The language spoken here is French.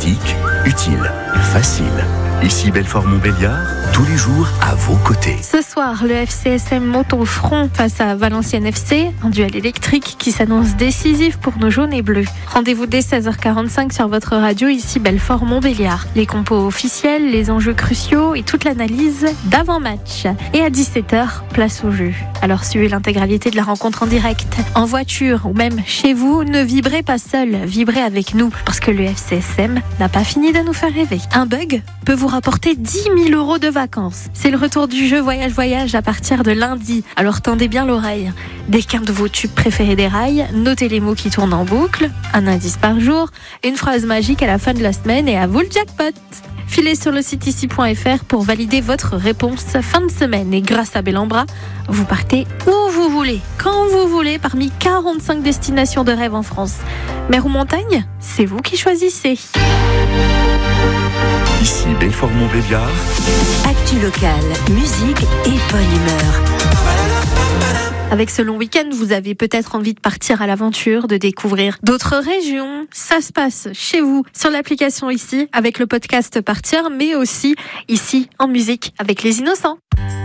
pratique, utile, facile. Ici Belfort-Montbéliard, tous les jours à vos côtés. Ce soir, le FCSM monte au front face à Valenciennes FC, un duel électrique qui s'annonce décisif pour nos jaunes et bleus. Rendez-vous dès 16h45 sur votre radio, ici Belfort-Montbéliard. Les compos officiels, les enjeux cruciaux et toute l'analyse d'avant-match. Et à 17h, place au jeu. Alors suivez l'intégralité de la rencontre en direct, en voiture ou même chez vous. Ne vibrez pas seul, vibrez avec nous, parce que le FCSM n'a pas fini de nous faire rêver. Un bug peut vous rapporter 10 000 € de vacances. C'est le retour du jeu Voyage à partir de lundi. Alors tendez bien l'oreille. Dès qu'un de vos tubes préférés déraille, notez les mots qui tournent en boucle, un indice par jour, une phrase magique à la fin de la semaine et à vous le jackpot. Filez sur le site ici.fr pour valider votre réponse fin de semaine. Et grâce à Bellambra, vous partez où vous voulez, quand vous voulez, parmi 45 destinations de rêve en France. Mer ou montagne, c'est vous qui choisissez. Ici Belfort-Montbéliard. Actu locale, musique et bonne humeur. Avec ce long week-end, vous avez peut-être envie de partir à l'aventure, de découvrir d'autres régions. Ça se passe chez vous, sur l'application ici, avec le podcast Partir, mais aussi ici, en musique, avec Les Innocents.